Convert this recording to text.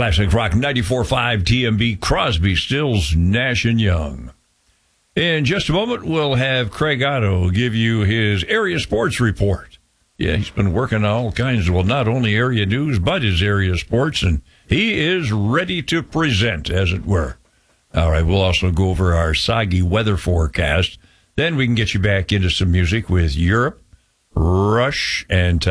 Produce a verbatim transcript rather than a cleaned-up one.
Classic Rock ninety-four point five T M B, Crosby, Stills, Nash and Young. In just a moment, we'll have Craig Otto give you his area sports report. Yeah, he's been working on all kinds of, well, not only area news, but his area sports, and he is ready to present, as it were. All right, we'll also go over our soggy weather forecast. Then we can get you back into some music with Europe, Rush, and